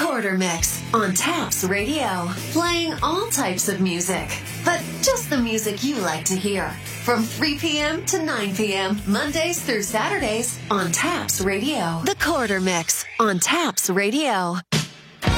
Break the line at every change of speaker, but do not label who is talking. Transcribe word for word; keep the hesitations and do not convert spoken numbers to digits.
Corridor Mix on Taps Radio. Playing all types of music, but just the music you like to hear. From three p.m. to nine p.m. Mondays through Saturdays on Taps Radio. The Corridor Mix on Taps Radio.